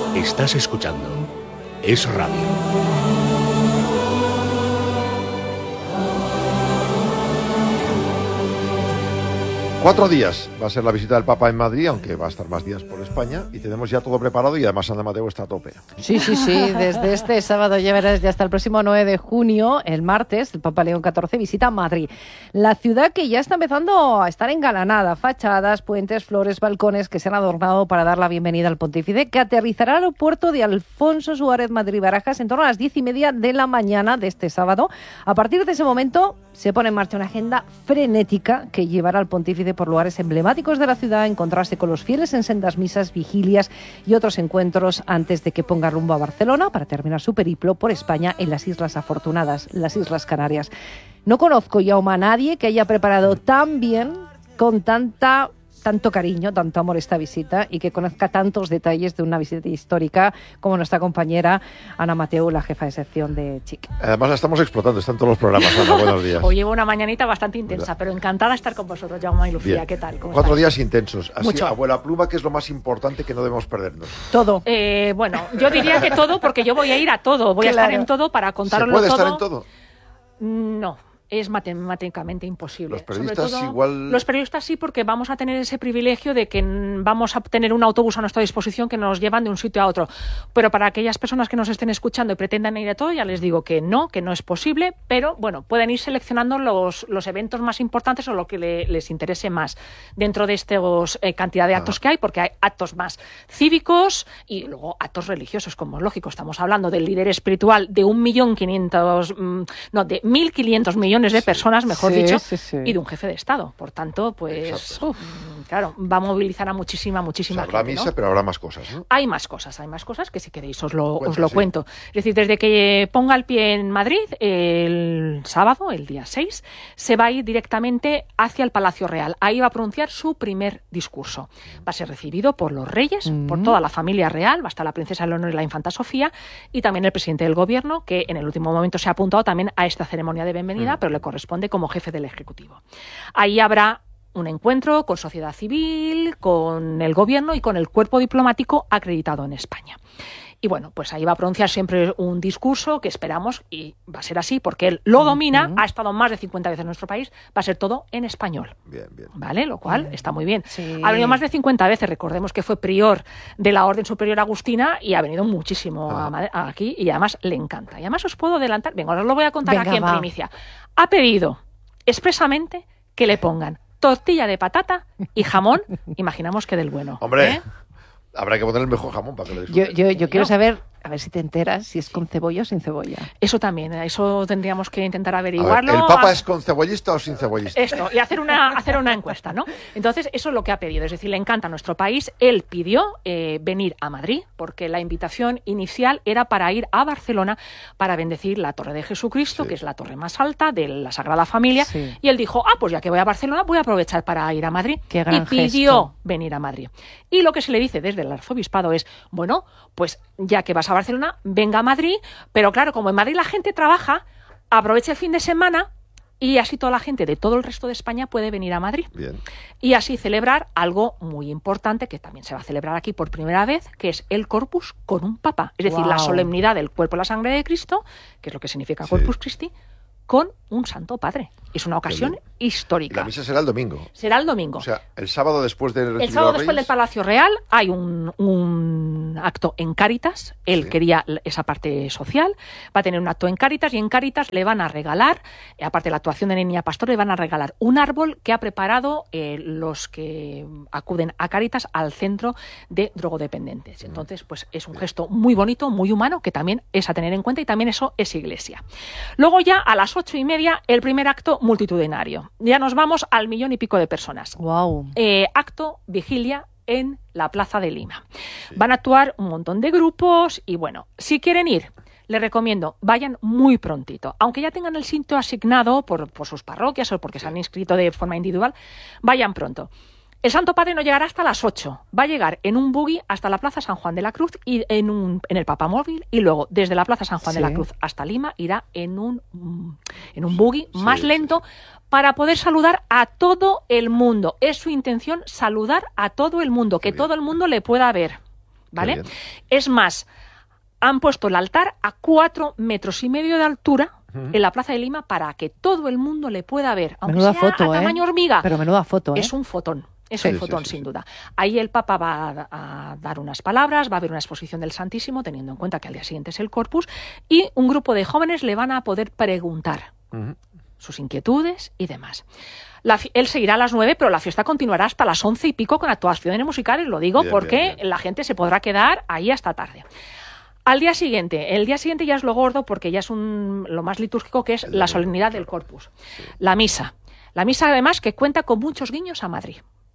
Estás escuchando Es Radio. 4 días va a ser la visita del Papa en Madrid, aunque va a estar más días por España, y tenemos ya todo preparado y además Ana Mateo está a tope. Sí, desde este sábado ya verás, ya hasta el próximo 9 de junio, el martes, el Papa León XIV visita Madrid, la ciudad que ya está empezando a estar engalanada, fachadas, puentes, flores, balcones que se han adornado para dar la bienvenida al pontífice, que aterrizará al aeropuerto de Alfonso Suárez Madrid-Barajas en torno a las 10:30 de la mañana de este sábado. A partir de ese momento se pone en marcha una agenda frenética que llevará al pontífice por lugares emblemáticos de la ciudad, a encontrarse con los fieles en sendas misas, vigilias y otros encuentros antes de que ponga rumbo a Barcelona para terminar su periplo por España en las Islas Afortunadas, las Islas Canarias. No conozco, Jaume, a nadie que haya preparado tan bien, con tanto cariño, tanto amor esta visita y que conozca tantos detalles de una visita histórica como nuestra compañera Ana Mateu, la jefa de sección de CSIC. Además la estamos explotando, está en todos los programas. Ana, buenos días. Hoy llevo una mañanita bastante intensa, pero encantada de estar con vosotros, Jaume y Lucía. Bien. ¿Qué tal? ¿Cómo 4 estáis? días intensos. Así, Mucho. abuela Pluma, ¿qué es lo más importante que no debemos perdernos? Todo. Bueno, yo diría que todo, porque yo voy a ir a todo. Voy a estar en todo para ¿Se contarlo puede todo. estar en todo? No. Es matemáticamente imposible. Los periodistas Sobre todo, igual... Los periodistas sí, porque vamos a tener ese privilegio de que vamos a tener un autobús a nuestra disposición que nos llevan de un sitio a otro. Pero para aquellas personas que nos estén escuchando y pretendan ir a todo, ya les digo que no es posible, pero bueno, pueden ir seleccionando los eventos más importantes o lo que les interese más dentro de estos cantidad de actos que hay, porque hay actos más cívicos y luego actos religiosos, como es lógico. Estamos hablando del líder espiritual de 1.500.000 millones de personas, mejor dicho, y de un jefe de Estado. Por tanto, pues, claro, va a movilizar a muchísima O sea, gente. habrá misa, ¿no? pero habrá más cosas, ¿no? Hay más cosas que si queréis os lo Sí. cuento. Es decir, desde que ponga el pie en Madrid, el sábado, el día 6, se va a ir directamente hacia el Palacio Real. Ahí va a pronunciar su primer discurso. Va a ser recibido por los reyes, por toda la familia real, va a estar la princesa Leonor y la infanta Sofía, y también el presidente del gobierno, que en el último momento se ha apuntado también a esta ceremonia de bienvenida, pero le corresponde como jefe del Ejecutivo. Ahí habrá un encuentro con sociedad civil, con el gobierno y con el cuerpo diplomático acreditado en España. Y bueno, pues ahí va a pronunciar siempre un discurso que esperamos, y va a ser así porque él lo domina, ha estado más de 50 veces en nuestro país, va a ser todo en español. Bien. ¿Vale? Lo cual está muy bien. Sí. Ha venido más de 50 veces, recordemos que fue prior de la Orden Superior Agustina y ha venido muchísimo aquí y además le encanta. Y además os puedo adelantar, venga, os lo voy a contar aquí en primicia. Ha pedido expresamente que le pongan tortilla de patata y jamón, imaginamos que del bueno. Hombre, habrá que poner el mejor jamón para que lo disfruten. Yo quiero saber, a ver si te enteras, si es con cebolla o sin cebolla. Eso también, eso tendríamos que intentar A ver, averiguarlo. ¿el Papa es con cebollista o sin cebollista? Esto, y hacer una encuesta, ¿no? Entonces, eso es lo que ha pedido, es decir, le encanta nuestro país. Él pidió venir a Madrid, porque la invitación inicial era para ir a Barcelona para bendecir la Torre de Jesucristo, que es la torre más alta de la Sagrada Familia, y él dijo, pues ya que voy a Barcelona, voy a aprovechar para ir a Madrid. Qué gran y pidió gesto. venir a Madrid. Y lo que se le dice desde el arzobispado es, bueno, pues ya que vas a Barcelona, venga a Madrid, pero claro, como en Madrid la gente trabaja, aprovecha el fin de semana y así toda la gente de todo el resto de España puede venir a Madrid. Bien. Y así celebrar algo muy importante, que también se va a celebrar aquí por primera vez, que es el Corpus con un Papa. Es decir, la solemnidad del cuerpo y la sangre de Cristo, que es lo que significa Corpus Christi, con un Santo Padre. Es una ocasión Y histórica. la misa será el domingo. Será el domingo. O sea, el sábado después de recibir El sábado a los después del Reyes. Palacio Real hay un acto en Cáritas. Él quería esa parte social. Va a tener un acto en Cáritas y en Cáritas le van a regalar, aparte de la actuación de Niña Pastor, le van a regalar un árbol que ha preparado los que acuden a Cáritas al centro de drogodependientes. Entonces, pues es un gesto muy bonito, muy humano, que también es a tener en cuenta y también eso es iglesia. Luego ya a las 8:30 el primer acto multitudinario. Ya nos vamos al 1.000.000 y pico de personas. Wow. Acto, vigilia en la Plaza de Lima. Van a actuar un montón de grupos y bueno, si quieren ir, les recomiendo, vayan muy prontito. Aunque ya tengan el sitio asignado por sus parroquias o porque se han inscrito de forma individual, vayan pronto. El Santo Padre no llegará hasta las 8. Va a llegar en un buggy hasta la Plaza San Juan de la Cruz y en el Papamóvil, y luego desde la Plaza San Juan de la Cruz hasta Lima irá en un buggy más lento para poder saludar a todo el mundo. Es su intención saludar a todo el mundo, que todo el mundo le pueda ver. ¿vale? bien. Es más, han puesto el altar a 4,5 metros de altura en la Plaza de Lima para que todo el mundo le pueda ver, aunque Menuda sea foto, a tamaño hormiga. Pero menuda foto, Es un fotón. Es un Sí, fotón, sí, sí, sin sí. duda. Ahí el Papa va a dar unas palabras, va a haber una exposición del Santísimo, teniendo en cuenta que al día siguiente es el Corpus, y un grupo de jóvenes le van a poder preguntar sus inquietudes y demás. Él seguirá a las 9, pero la fiesta continuará hasta las 11 y pico con actuaciones musicales, lo digo Bien, porque bien, bien. la gente se podrá quedar ahí hasta tarde. El día siguiente ya es lo gordo porque ya es lo más litúrgico, que es la solemnidad del Corpus. La misa. La misa, además, que cuenta con muchos guiños a Madrid.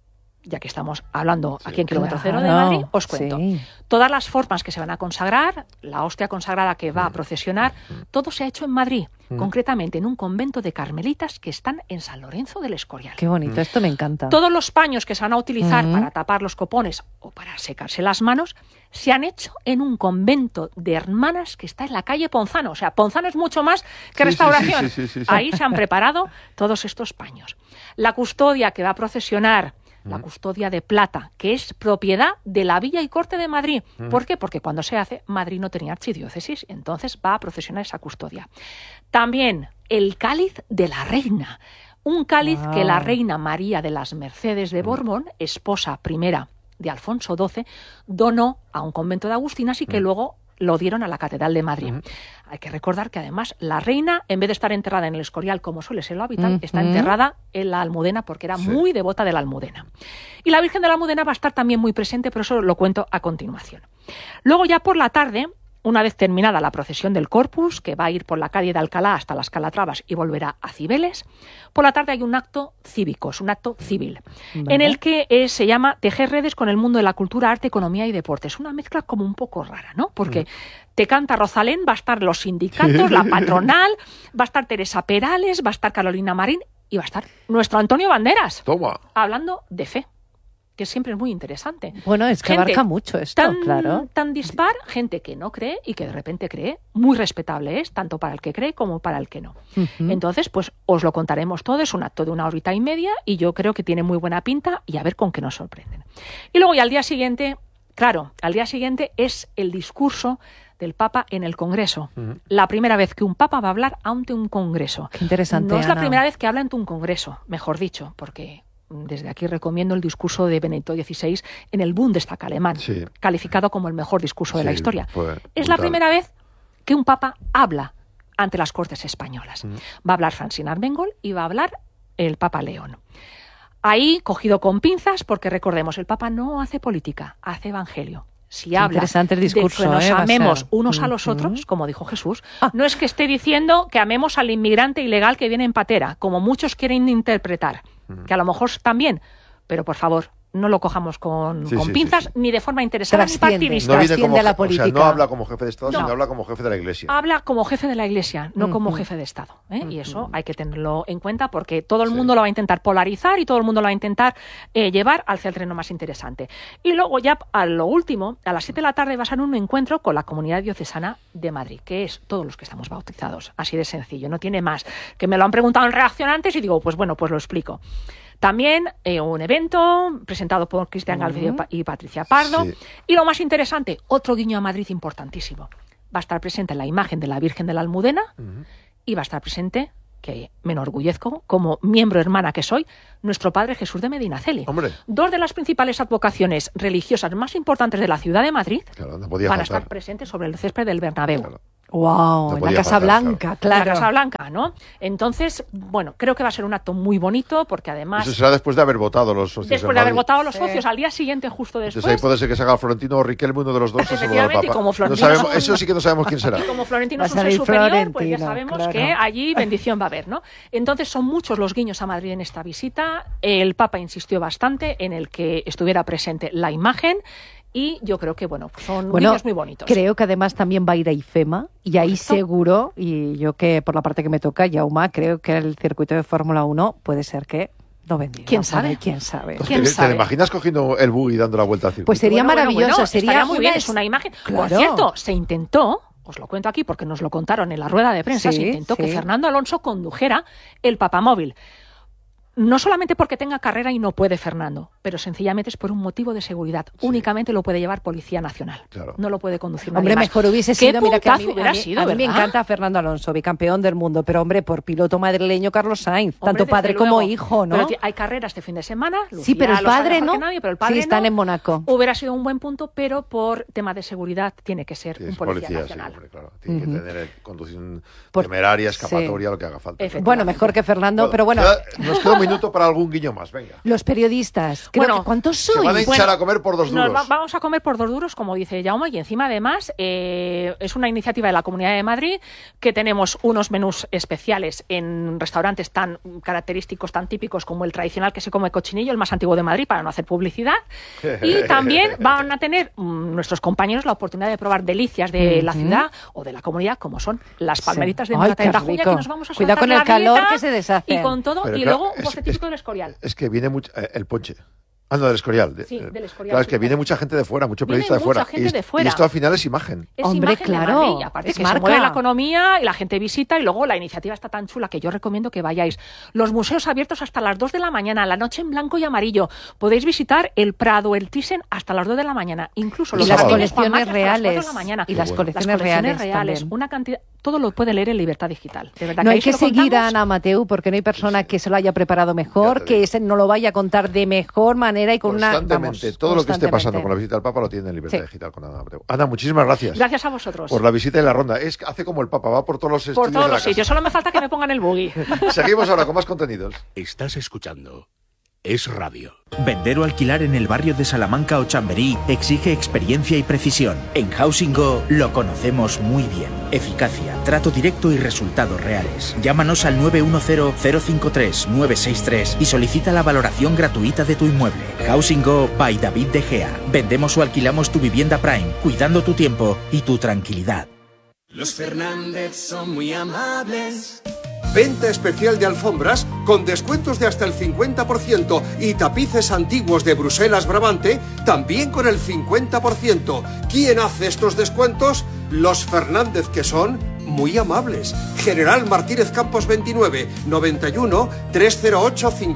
Ya que estamos hablando aquí en Kilómetro Cero de Madrid, os cuento. Sí. Todas las formas que se van a consagrar, la hostia consagrada que va a procesionar, todo se ha hecho en Madrid, concretamente en un convento de carmelitas que están en San Lorenzo del Escorial. Qué bonito, esto me encanta. Todos los paños que se van a utilizar para tapar los copones o para secarse las manos se han hecho en un convento de hermanas que está en la calle Ponzano. O sea, Ponzano es mucho más que Sí, Restauración. sí. Ahí se han preparado todos estos paños. La custodia que va a procesionar, la custodia de plata, que es propiedad de la Villa y Corte de Madrid. ¿Por qué? Porque cuando se hace, Madrid no tenía archidiócesis, entonces va a procesionar esa custodia. También el cáliz de la reina, un cáliz que la reina María de las Mercedes de Borbón, esposa primera de Alfonso XII, donó a un convento de agustinas y que luego lo dieron a la Catedral de Madrid. Hay que recordar que además la reina, en vez de estar enterrada en el Escorial, como suele ser lo habitual, está enterrada en la Almudena porque era muy devota de la Almudena. Y la Virgen de la Almudena va a estar también muy presente, pero eso lo cuento a continuación. Luego ya por la tarde, una vez terminada la procesión del Corpus, que va a ir por la calle de Alcalá hasta las Calatravas y volverá a Cibeles, por la tarde hay un acto cívico, es un acto civil, en el que se llama Tejer redes con el mundo de la cultura, arte, economía y deporte. Es una mezcla como un poco rara, ¿no? Porque te canta Rosalén, va a estar los sindicatos, la patronal, va a estar Teresa Perales, va a estar Carolina Marín y va a estar nuestro Antonio Banderas, Toma. hablando de fe, que siempre es muy interesante. Bueno, es que Gente abarca mucho esto, claro. Tan dispar, gente que no cree y que de repente cree, muy respetable es, tanto para el que cree como para el que no. Entonces, pues os lo contaremos todo, es un acto de 1 horita y media y yo creo que tiene muy buena pinta y a ver con qué nos sorprenden. Y luego ya al día siguiente, claro, al día siguiente es el discurso del Papa en el Congreso. La primera vez que un Papa va a hablar ante un Congreso. Qué interesante, No es la Ana. primera vez que habla ante un Congreso, mejor dicho, porque desde aquí recomiendo el discurso de Benedicto XVI en el Bundestag alemán, Sí. calificado como el mejor discurso de la Sí, historia. fue Es la brutal. primera vez que un Papa habla ante las Cortes españolas. Va a hablar Francine Armengol y va a hablar el Papa León. Ahí, cogido con pinzas, porque recordemos, el Papa no hace política, hace evangelio. Si Qué habla interesante el discurso, de que nos va a amemos ser. unos a los otros, como dijo Jesús, no es que esté diciendo que amemos al inmigrante ilegal que viene en patera, como muchos quieren interpretar, que a lo mejor también, pero por favor, no lo cojamos con Sí, pinzas, sí. ni de forma interesada ni Trasciende. partidista. No viene Trasciende como a la o sea, política. no habla como jefe de Estado, No. sino habla como jefe de la Iglesia. Habla como jefe de la Iglesia, no como jefe de Estado. Y eso hay que tenerlo en cuenta porque todo el mundo lo va a intentar polarizar y todo el mundo lo va a intentar llevar hacia el terreno más interesante. Y luego ya a lo último, a las 7 de la tarde va a ser un encuentro con la Comunidad Diocesana de Madrid, que es todos los que estamos bautizados. Así de sencillo, no tiene más. Que me lo han preguntado en redacción antes y digo, pues bueno, pues lo explico. También un evento presentado por Cristian Galvez y Patricia Pardo. Sí. Y lo más interesante, otro guiño a Madrid importantísimo. Va a estar presente la imagen de la Virgen de la Almudena y va a estar presente, que me enorgullezco, como miembro hermana que soy, nuestro Padre Jesús de Medinaceli. Hombre. Dos de las principales advocaciones religiosas más importantes de la ciudad de Madrid Claro, no podía van a faltar. estar presentes sobre el césped del Bernabéu. Claro. Wow, No en podía la Casa faltar, Blanca, La claro. Casa Blanca, ¿no? Entonces, bueno, creo que va a ser un acto muy bonito porque además, Eso será después de haber votado los socios. después del de haber Madrid. votado los socios, al día siguiente, justo Entonces después, ahí puede ser que salga Florentino o Riquelme, uno de los dos, a saludar al Efectivamente, y Papa. como No Florentino sabemos, es un- eso sí que no sabemos quién será. y como Florentino Va es a un ser salir superior, pues ya Florentino, sabemos claro. que allí bendición va a haber, ¿no? Entonces son muchos los guiños a Madrid en esta visita. El Papa insistió bastante en el que estuviera presente la imagen y yo creo que, bueno, son guiños muy bonitos. Creo que además también va a ir a IFEMA y ahí Correcto. seguro, y yo que por la parte que me toca, Jaume, creo que el circuito de Fórmula 1 puede ser que lo bendiga. ¿Quién sabe? ¿Quién sabe? ¿Quién ¿Te sabe? lo imaginas cogiendo el buggy y dando la vuelta al circuito? Pues sería Bueno, maravilloso, sería estaría muy bien, una es una imagen. Por Claro. cierto, se intentó, os lo cuento aquí porque nos lo contaron en la rueda de prensa, Sí, se intentó que sí. Fernando Alonso condujera el papamóvil. No solamente porque tenga carrera y no puede Fernando, pero sencillamente es por un motivo de seguridad. Sí. Únicamente lo puede llevar Policía Nacional. Claro. No lo puede conducir nadie Hombre, más. mejor hubiese ¿Qué sido, mira que a mí, puntazo hubiera sido, a mí me ¿verdad? encanta Fernando Alonso, bicampeón del mundo, pero hombre, por piloto madrileño Carlos Sainz, Hombre, tanto padre desde como luego. hijo, ¿no? Pero hay carreras este fin de semana. Sí, Lucía pero el lo sabe padre mejor no. que nadie, pero el padre Sí, están no. en Mónaco. Hubiera sido un buen punto, pero por tema de seguridad tiene que ser Sí, un es policía policía, sí, nacional. hombre, claro. Tiene que tener conducción Por- temeraria, sí. escapatoria, lo que haga falta. Efectivamente. Bueno, mejor que Fernando, pero bueno, Nos queda un minuto para algún guiño más, venga. los periodistas, creo Bueno, que ¿cuántos Se van a sois? hinchar a comer por 2 duros. Vamos a comer por 2 duros, como dice Jaume, y encima además es una iniciativa de la Comunidad de Madrid que tenemos unos menús especiales en restaurantes tan característicos, tan típicos como el tradicional que se come cochinillo, el más antiguo de Madrid, para no hacer publicidad. Y también van a tener nuestros compañeros la oportunidad de probar delicias de la ciudad o de la comunidad, como son las palmeritas de Ay, Morata qué de Tajuña, rico. que nos vamos a Cuidado soltar con el la calor dieta que se deshacen. y con todo, Pero y claro, luego un postrecito del Escorial. Es que viene mucho el ponche. Ah, no, del Escorial. Sí, del Escorial, Claro, es sí, que viene claro. mucha gente de fuera, mucho Viene periodista de fuera. mucha gente de fuera. Y esto al final es imagen. Es Hombre, imagen de claro, Madrid, aparte es que marca. se mueve la economía y la gente visita, y luego la iniciativa está tan chula que yo recomiendo que vayáis. Los museos abiertos hasta las 2 de la mañana, la noche en blanco y amarillo. Podéis visitar el Prado, el Thyssen hasta las 2 de la mañana. Incluso Y los las jardines Juan colecciones March hasta las 4 de reales. la mañana. Y las Qué bueno. colecciones reales reales, también. una cantidad, todo lo puede leer en Libertad Digital. De verdad, No hay ahí que se lo seguir a contamos. Ana Mateu porque no hay persona que se lo haya preparado Ya mejor, te que digo. ese no lo vaya a contar de mejor manera y con una... Constantemente. Vamos, todo lo que esté pasando constantemente. con la visita al Papa lo tiene en Libertad Sí. Digital con Ana Mateu. Ana, muchísimas gracias. Gracias a vosotros. Por la visita y la ronda. Hace como el Papa, va por todos los Por estudios todos de la los sitios. Solo me falta que me pongan el buggy. casa. Seguimos ahora con más contenidos. Estás escuchando Es Radio. Vender o alquilar en el barrio de Salamanca o Chamberí exige experiencia y precisión. En Housing Go lo conocemos muy bien. Eficacia, trato directo y resultados reales. Llámanos al 910-053-963 y solicita la valoración gratuita de tu inmueble. Housing Go by David De Gea. Vendemos o alquilamos tu vivienda Prime, cuidando tu tiempo y tu tranquilidad. Los Fernández son muy amables. Venta especial de alfombras con descuentos de hasta el 50% y tapices antiguos de Bruselas Brabante también con el 50%. ¿Quién hace estos descuentos? Los Fernández, que son muy amables. General Martínez Campos 29, 91 308 50.